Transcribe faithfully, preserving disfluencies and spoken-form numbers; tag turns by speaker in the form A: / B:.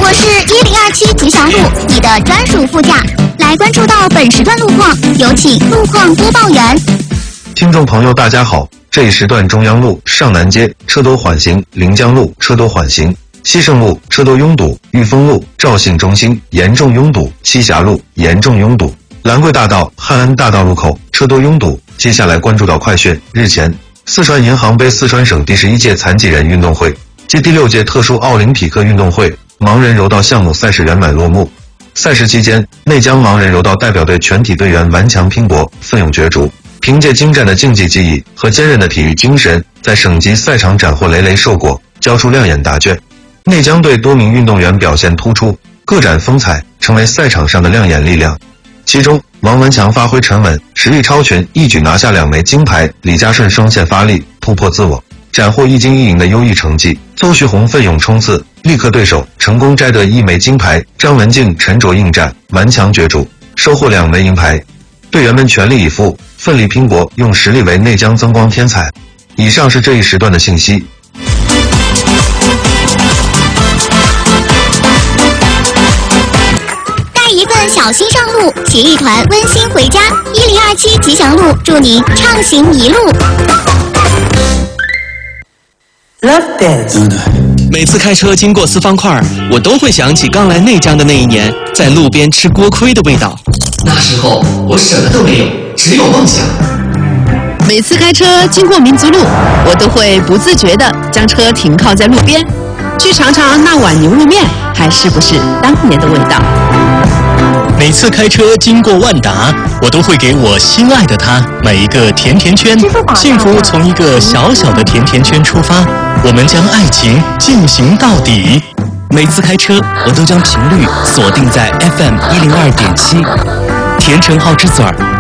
A: 我是一零二七吉祥路，你的专属副驾。来关注到本时段路况，有请路况播报员。
B: 听众朋友大家好，这一时段中央路上南街车多缓行，临江路车多缓行，西胜路车多拥堵，裕丰路肇信中心严重拥堵，栖霞路严重拥堵，兰桂大道汉安大道路口车多拥堵。接下来关注到快讯，日前四川银行杯四川省第十一届残疾人运动会暨第六届特殊奥林匹克运动会盲人柔道项目赛事圆满落幕。赛事期间，内江盲人柔道代表队全体队员顽强拼搏，奋勇角逐，凭借精湛的竞技技艺和坚韧的体育精神，在省级赛场斩获累累硕果，交出亮眼答卷。内江队多名运动员表现突出，各展风采，成为赛场上的亮眼力量。其中，王文强发挥沉稳，实力超群，一举拿下两枚金牌；李嘉顺双线发力，突破自我，斩获一金一银的优异成绩。邹旭红奋勇冲刺，力克对手，成功摘得一枚金牌。张文静沉着应战，顽强角逐，收获两枚银牌。队员们全力以赴，奋力拼搏，用实力为内江增光添彩。以上是这一时段的信息。
A: 一份小心上路，携一团温馨回家。一零二七吉祥路，祝您畅行一路。
C: Love Dance。
D: 每次开车经过四方块，我都会想起刚来内江的那一年，在路边吃锅盔的味道。
E: 那时候我什么都没有，只有梦想。
F: 每次开车经过民族路，我都会不自觉地将车停靠在路边，去尝尝那碗牛肉面还是不是当年的味道。
G: 每次开车经过万达，我都会给我心爱的他买一个甜甜圈。幸福从一个小小的甜甜圈出发，我们将爱情进行到底。
D: 每次开车，我都将频率锁定在 F M 一零二点七，甜橙好之嘴儿。